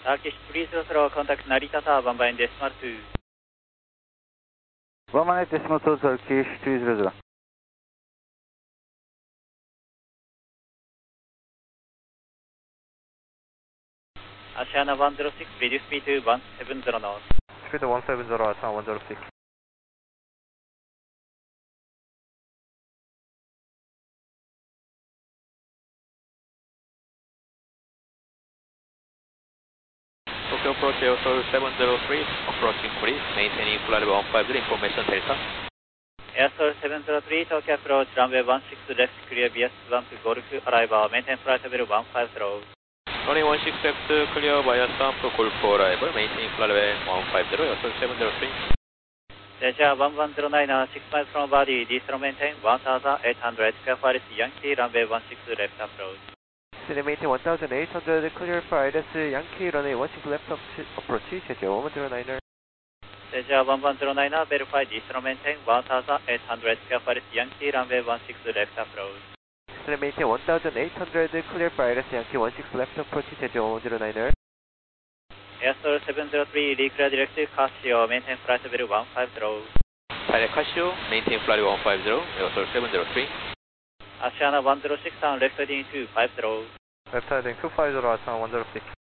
Turkish 300, contact Narita Tower, 11 decimal 2. 11 decimal 2, Turkish 300. Asiana 106, reduce speed to 170 knots. Speed 170, Asiana 106. Tokyo approach Airsoil 703, approaching please, maintaining flight level 150, information Delta. Airsoil 703, Tokyo approach, runway 16 left, clear BS1 to Golf, arrival, maintain flight level 150. Runway 16 left, clear via stamp, Golf arrival, maintaining flight level 150, Airsoil 703. Leisure 1109, 6 miles from body, distro maintain 1800, clear for Yankee, runway 16 left approach. maintain 1800, clear for ILS Yankee, runway 16 left approach, schedule 1109er. Leisure 1109, verify distro maintain 1800, clear for Yankee, runway 16 left approach. maintain 1800, clear for ILS Yankee, 16 left approach, schedule 1109er. Airsoil 703, declare direct Casio, maintain flight level 150. Direct Casio, maintain flight level 150, Airsoil 703. Asiana 106, left heading 250. Left heading 250, Asiana 106.